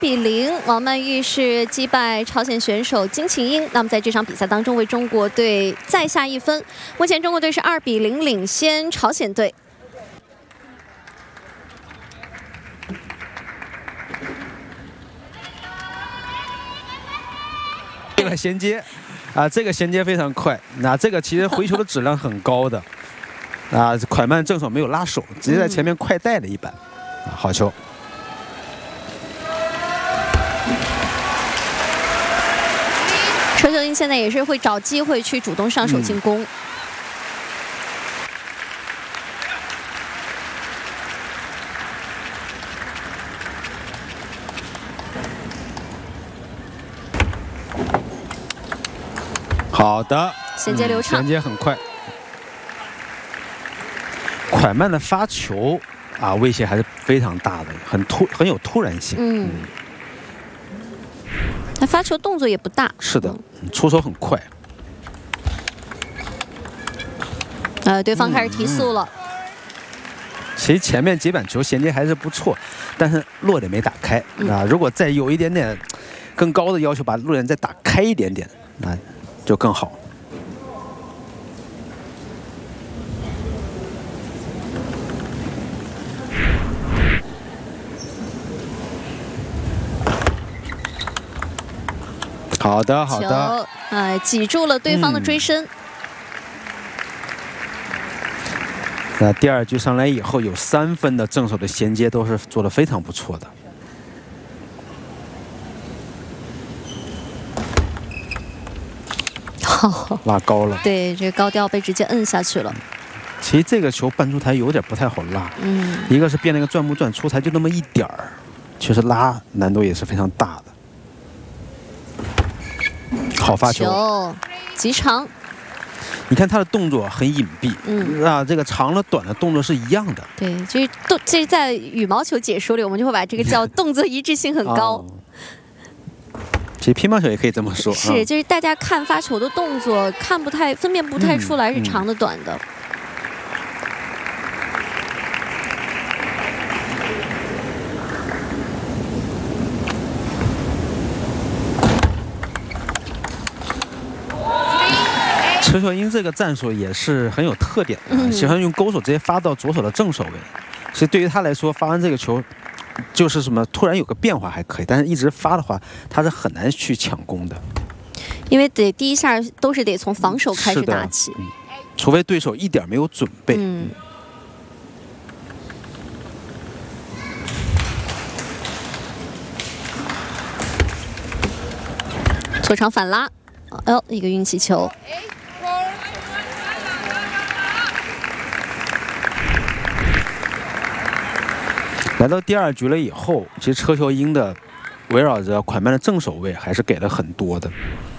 2-0，王曼玉是击败朝鲜选手金琴英。那么在这场比赛当中，为中国队再下1分。目前中国队是2-0领先朝鲜队。 这个衔接，这个衔接非常快。那这个其实回球的质量很高的，蒯曼正手没有拉手，直接在前面快带了一板，好球。 车秀英现在也是会找机会去主动上手进攻。 好的， 衔接流畅， 衔接很快。蒯曼的发球威胁还是非常大的，很有突然性。 他发球动作也不大。 是的，出手很快。 对方开始提速了。 其实前面几板球衔接还是不错，但是落点没打开。如果再有一点点更高的要求，把落点再打开一点点，那就更好。好的，好的。 挤住了对方的追身。 那第2局上来以后，有3分的正手的衔接都是做得非常不错的。 拉高了， 对，这个高调被直接摁下去了。 其实这个球半出台有点不太好拉，一个是变那个转不转，出台就那么一点儿，其实拉难度也是非常大的。好发球， 极长。 你看他的动作很隐蔽，这个长了短的动作是一样的。 对，这在羽毛球解说里，我们就会把这个叫动作一致性很高。 其实乒乓球也可以这么说， 是，就是大家看发球的动作，分辨不太出来是长的短的。 车秀英这个战术也是很有特点的，喜欢用勾手直接发到左手的正手位。其实对于他来说，发完这个球。 就是什么突然有个变化还可以，但是一直发的话，他是很难去抢攻的， 因为第一下都是得从防守开始打起， 除非对手一点没有准备。 左长反拉，一个运气球。 来到第2局了以后，其实车秀英的围绕着蒯曼的正手位还是给了很多的。